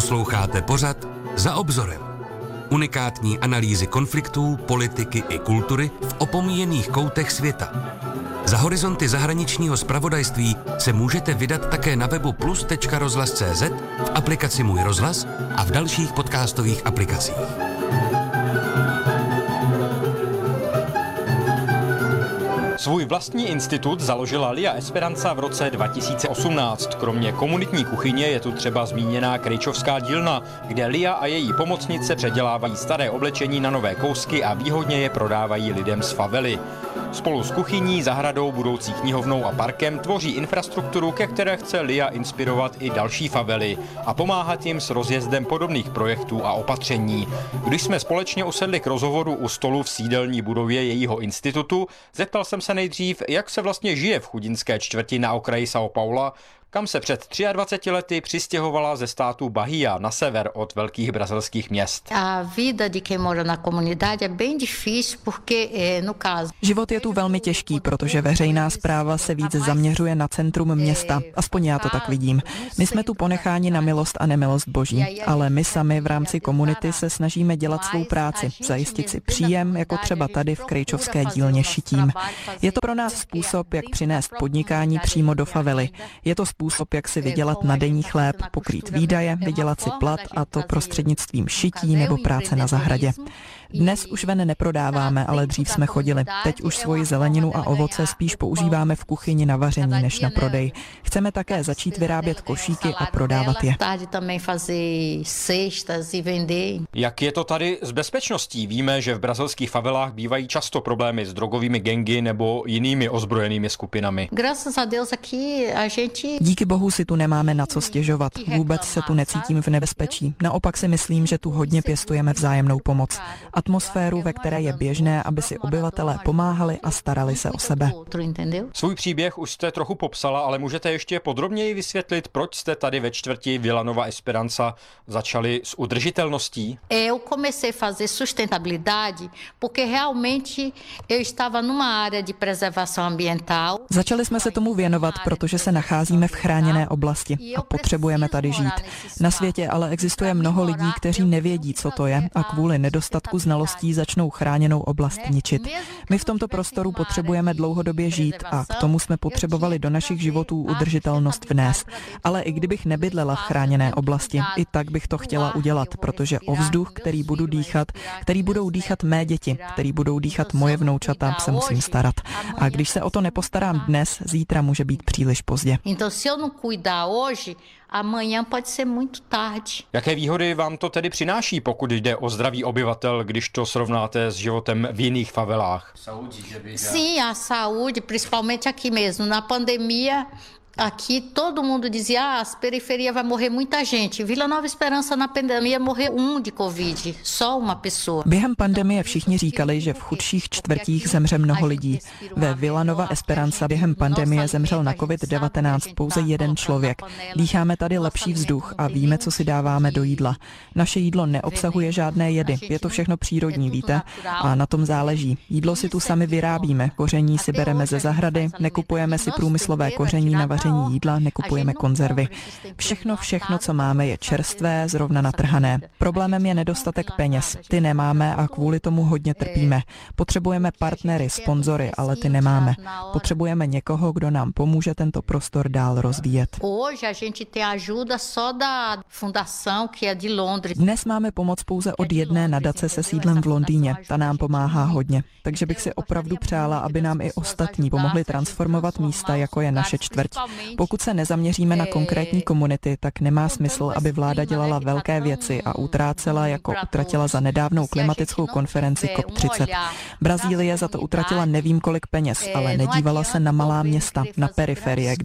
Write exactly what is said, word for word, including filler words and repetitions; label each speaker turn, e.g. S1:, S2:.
S1: Posloucháte pořad Za obzorem. Unikátní analýzy konfliktů, politiky i kultury v opomíjených koutech světa. Za horizonty zahraničního zpravodajství se můžete vydat také na webu plus tečka rozhlas tečka cé zet, v aplikaci Můj rozhlas a v dalších podcastových aplikacích.
S2: Svůj vlastní institut založila Lia Esperanza v roce dva tisíce osmnáct. Kromě komunitní kuchyně je tu třeba zmíněná Krejčovská dílna, kde Lia a její pomocnice předělávají staré oblečení na nové kousky a výhodně je prodávají lidem z favely. Spolu s kuchyní, zahradou, budoucí knihovnou a parkem tvoří infrastrukturu, ke které chce Lia inspirovat i další favely a pomáhat jim s rozjezdem podobných projektů a opatření. Když jsme společně usedli k rozhovoru u stolu v sídelní budově jejího institutu, zeptal jsem se nejdřív, jak se vlastně žije v chudinské čtvrti na okraji São Paula, kam se před dvaceti třemi lety přistěhovala ze státu Bahia na sever od velkých brazilských měst.
S3: A vida de quem mora na comunidade é bem difícil porque no caso.
S4: Život je tu velmi těžký, protože veřejná správa se víc zaměřuje na centrum města. Aspoň já to tak vidím. My jsme tu ponecháni na milost a nemilost Boží, ale my sami v rámci komunity se snažíme dělat svou práci, zajistit si příjem, jako třeba tady v Krejčovské dílně šitím. Je to pro nás způsob, jak přinést podnikání přímo do favely. Je to způsob, jak si vydělat na denní chléb, pokrýt výdaje, vydělat si plat, a to prostřednictvím šití nebo práce na zahradě. Dnes už ven neprodáváme, ale dřív jsme chodili. Teď už svoji zeleninu a ovoce spíš používáme v kuchyni na vaření než na prodej. Chceme také začít vyrábět košíky a prodávat je.
S2: Jak je to tady s bezpečností? Víme, že v brazilských favelách bývají často problémy s drogovými gangy nebo jinými ozbrojenými skupinami.
S4: Díky Bohu si tu nemáme na co stěžovat. Vůbec se tu necítím v nebezpečí. Naopak si myslím, že tu hodně pěstujeme vzájemnou pomoc. Atmosféru, ve které je běžné, aby si obyvatelé pomáhali a starali se o sebe.
S2: Svůj příběh už jste trochu popsala, ale můžete ještě podrobněji vysvětlit, proč jste tady ve čtvrti Vila Nova Esperança začali s udržitelností?
S3: Eu comecei a fazer sustentabilidade porque realmente eu estava numa área de preservação ambiental.
S4: Začali jsme se tomu věnovat, protože se nacházíme v chráněné oblasti a potřebujeme tady žít. Na světě ale existuje mnoho lidí, kteří nevědí, co to je, a kvůli nedostatku znalostí začnou chráněnou oblast ničit. My v tomto prostoru potřebujeme dlouhodobě žít a k tomu jsme potřebovali do našich životů udržitelnost vnést. Ale i kdybych nebydlela v chráněné oblasti, i tak bych to chtěla udělat, protože o vzduch, který budu dýchat, který budou dýchat mé děti, který budou dýchat moje vnoučata, se musím starat. A když se o to nepostarám dnes, zítra může být příliš pozdě.
S3: Então, se eu não cuidar hoje, amanhã pode ser muito tarde.
S2: Jaké výhody vám to tedy přináší, pokud jde o zdraví obyvatel, když to srovnáte s životem v jiných favelách?
S3: Sim, a saúde, principalmente aqui mesmo. Na pandemia, aqui todo mundo dizia, ah, as periferias vai morrer muita gente. Vila Nova Esperança na pandemia morreu um de covid, só uma pessoa.
S4: Během pandemie všichni říkali, že v chudších čtvrtích zemře mnoho lidí. Ve Vila Nova Esperança během pandemie zemřel na covid devatenáct pouze jeden člověk. Dýcháme tady lepší vzduch a víme, co si dáváme do jídla. Naše jídlo neobsahuje žádné jedy, je to všechno přírodní, víte? A na tom záleží. Jídlo si tu sami vyrábíme, koření si bereme ze zahrady, nekupujeme si průmyslové koření na vaření jídla, nekupujeme konzervy. Všechno, všechno, co máme, je čerstvé, zrovna natrhané. Problémem je nedostatek peněz. Ty nemáme a kvůli tomu hodně trpíme. Potřebujeme partnery, sponzory, ale ty nemáme. Potřebujeme někoho, kdo nám pomůže tento prostor dál rozvíjet. Dnes máme pomoc pouze od jedné nadace se sídlem v Londýně. Ta nám pomáhá hodně. Takže bych si opravdu přála, aby nám i ostatní pomohli transformovat místa, jako je naše čtvrť. Pokud se nezaměříme na konkrétní komunity, tak nemá smysl, aby vláda dělala velké věci a utrácela, jako utratila za nedávnou klimatickou konferenci C O P třicet. Brazílie za to utratila nevím kolik peněz, ale nedívala se na malá města, na periferie,